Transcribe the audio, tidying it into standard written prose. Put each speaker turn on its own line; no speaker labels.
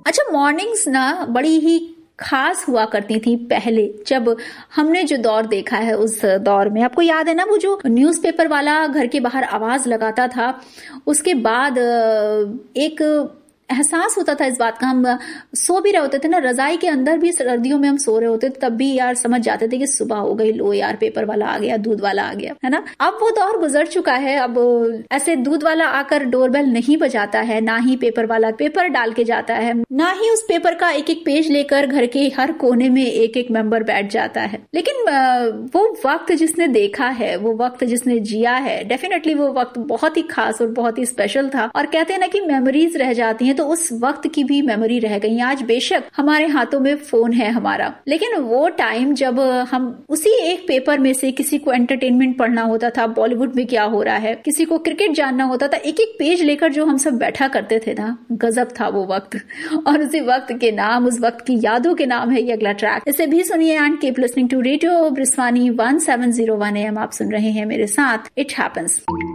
अच्छा, मॉर्निंग्स ना बड़ी ही खास हुआ करती थी पहले, जब हमने जो दौर देखा है उस दौर में। आपको याद है ना वो जो न्यूज़पेपर वाला घर के बाहर आवाज लगाता था, उसके बाद एक एहसास होता था इस बात का। हम सो भी रहे होते थे ना, रजाई के अंदर भी सर्दियों में हम सो रहे होते थे, तब भी यार समझ जाते थे कि सुबह हो गई, लो यार पेपर वाला आ गया, दूध वाला आ गया, है ना। अब वो दौर गुजर चुका है। अब ऐसे दूध वाला आकर डोरबेल नहीं बजाता है, ना ही पेपर वाला पेपर डाल के जाता है, ना ही उस पेपर का एक एक पेज लेकर घर के हर कोने में एक एक मेंबर बैठ जाता है। लेकिन वो वक्त जिसने देखा है, वो वक्त जिसने जिया है, डेफिनेटली वो वक्त बहुत ही खास और बहुत ही स्पेशल था। और कहते हैं ना कि मेमोरीज रह जाती हैं, तो उस वक्त की भी मेमोरी रह गई। आज बेशक हमारे हाथों में फोन है हमारा, लेकिन वो टाइम जब हम उसी एक पेपर में से किसी को एंटरटेनमेंट पढ़ना होता था, बॉलीवुड में क्या हो रहा है, किसी को क्रिकेट जानना होता था, एक एक पेज लेकर जो हम सब बैठा करते थे ना, गजब था वो वक्त। और उसी वक्त के नाम, उस वक्त की यादों के नाम है ये अगला ट्रैक। इसे भी सुनिए and keep listening to radio ब्रिस्वानी 1701 AM। आप सुन रहे हैं मेरे साथ इट हैपेंस।